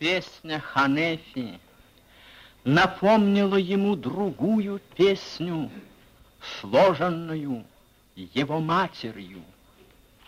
Песня Ханефи напомнила ему другую песню, сложенную его матерью.